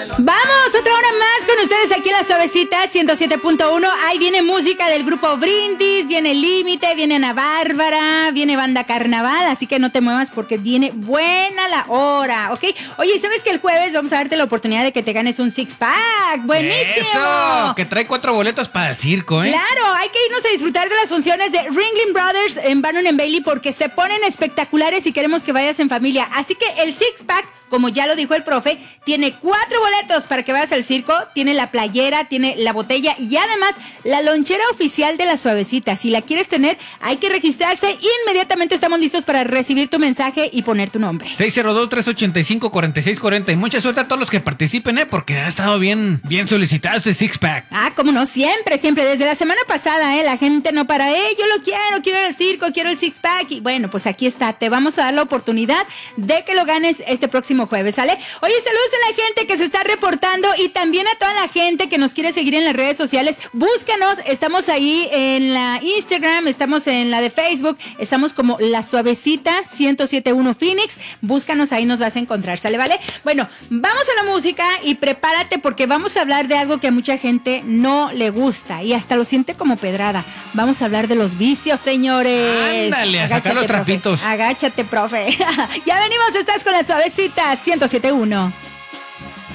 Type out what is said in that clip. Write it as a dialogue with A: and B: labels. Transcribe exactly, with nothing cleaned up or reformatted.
A: Vamos, otra hora más con ustedes aquí en La Suavecita ciento siete punto uno. Ahí viene música del grupo Brindis, viene Límite, viene Ana Bárbara, viene Banda Carnaval, así que no te muevas porque viene buena la hora, ¿ok? Oye, ¿sabes que el jueves vamos a darte la oportunidad de que te ganes un six pack? ¡Buenísimo!
B: ¡Eso! Que trae cuatro boletos para el circo, ¿eh?
A: Claro, hay que irnos a disfrutar de las funciones de Ringling Brothers en Bannon and Bailey porque se ponen espectaculares y queremos que vayas en familia. Así que el six pack, como ya lo dijo el profe, tiene cuatro boletos para que vayas al circo, tiene la playera, tiene la botella y además la lonchera oficial de La Suavecita. Si la quieres tener, hay que registrarse. Inmediatamente estamos listos para recibir tu mensaje y poner tu nombre.
B: seis cero dos, tres ocho cinco, cuatro seis cuatro cero. Y mucha suerte a todos los que participen, ¿eh? Porque ha estado bien, bien solicitado este six pack.
A: Ah, cómo no, siempre, siempre. Desde la semana pasada, ¿eh? La gente no para, eh, yo lo quiero, quiero ir al circo, quiero el six pack. Y bueno, pues aquí está. Te vamos a dar la oportunidad de que lo ganes este próximo jueves, ¿sale? Oye, saludos a la gente que se está reportando y también a toda la gente que nos quiere seguir en las redes sociales. Búscanos, estamos ahí en la Instagram, estamos en la de Facebook, estamos como La Suavecita ciento siete punto uno Phoenix. Búscanos, ahí nos vas a encontrar, ¿sale? ¿Vale? Bueno, vamos a la música y prepárate porque vamos a hablar de algo que a mucha gente no le gusta y hasta lo siente como pedrada. Vamos a hablar de los vicios, señores.
B: Ándale, a sacar los trapitos.
A: Profe. Agáchate, profe. Ya venimos, estás con La Suavecita ciento siete punto uno.